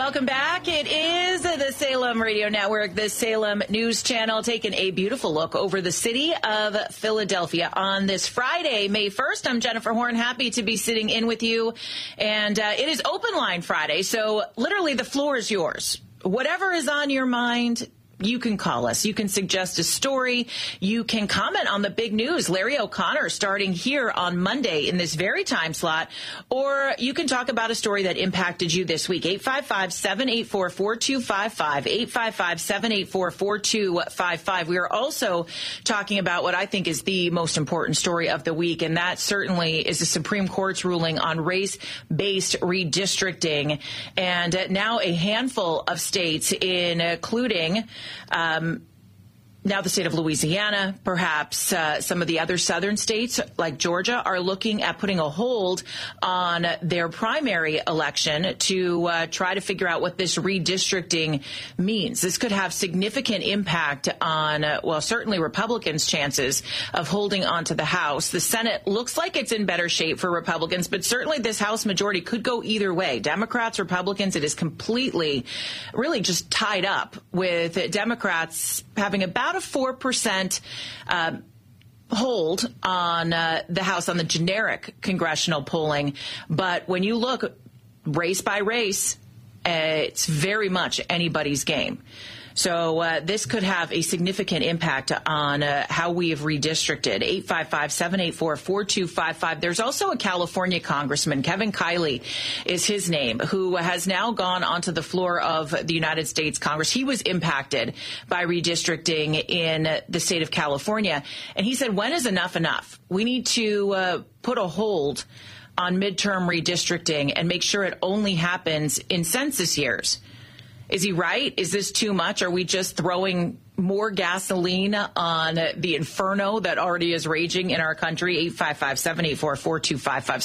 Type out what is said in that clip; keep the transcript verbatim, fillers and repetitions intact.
Welcome back. It is the Salem Radio Network, the Salem News Channel, taking a beautiful look over the city of Philadelphia on this Friday, May first. I'm Jennifer Horn, happy to be sitting in with you. And uh, it is Open Line Friday, so literally the floor is yours. Whatever is on your mind, you can call us. You can suggest a story. You can comment on the big news. Larry O'Connor starting here on Monday in this very time slot. Or you can talk about a story that impacted you this week. eight five five, seven eight four, four two five five. eight five five, seven eight four, four two five five. We are also talking about what I think is the most important story of the week, and that certainly is the Supreme Court's ruling on race-based redistricting. And now a handful of states, including Um, now the state of Louisiana, perhaps uh, some of the other southern states like Georgia are looking at putting a hold on their primary election to uh, try to figure out what this redistricting means. This could have significant impact on, uh, well, certainly Republicans' chances of holding on to the House. The Senate looks like it's in better shape for Republicans, but certainly this House majority could go either way. Democrats, Republicans, it is completely, really just tied up with Democrats having about a four percent uh, hold on uh, the House on the generic congressional polling. But when you look race by race, uh, it's very much anybody's game. So uh, this could have a significant impact on uh, how we have redistricted. eight five five, seven eight four, four two five five. There's also a California congressman, Kevin Kiley is his name, who has now gone onto the floor of the United States Congress. He was impacted by redistricting in the state of California. And he said, when is enough enough? We need to uh, put a hold on midterm redistricting and make sure it only happens in census years. Is he right? Is this too much? Are we just throwing more gasoline on the inferno that already is raging in our country? eight five five, seven eight four, four two five five.